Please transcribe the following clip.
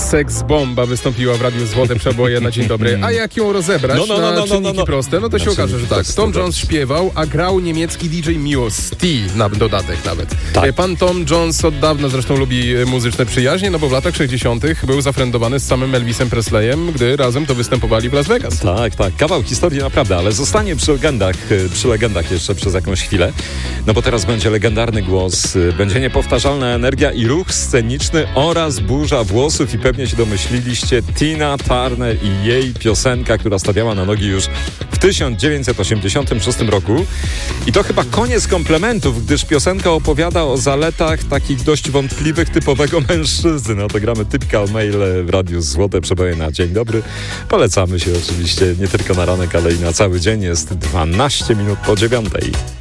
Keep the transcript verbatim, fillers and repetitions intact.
Seks Bomba wystąpiła w Radiu Złote Przeboje na dzień dobry. A jak ją rozebrać no, no, no, na no, no, czynniki no, no. proste, no to Na się okaże, że tak. proste, Tom dobrze. Jones śpiewał, a grał niemiecki D J Muse. T na dodatek nawet. Tak. Pan Tom Jones od dawna zresztą lubi muzyczne przyjaźnie, no bo w latach sześćdziesiątych był zafrędowany z samym Elvisem Presleyem, gdy razem to występowali w Las Vegas. Tak, tak. Kawał historii naprawdę, ale zostanie przy legendach, przy legendach jeszcze przez jakąś chwilę, no bo teraz będzie legendarny głos, będzie niepowtarzalna energia i ruch sceniczny oraz burza włosów i pewnie się domyśliliście, Tina Turner i jej piosenka, która stawiała na nogi już w tysiąc dziewięćset osiemdziesiątym szóstym roku. I to chyba koniec komplementów, gdyż piosenka opowiada o zaletach takich dość wątpliwych typowego mężczyzny. No to gramy Typical Male w Radiu Złote Przeboje na dzień dobry. Polecamy się oczywiście nie tylko na ranek, ale i na cały dzień. Jest dwanaście minut po dziewiątej.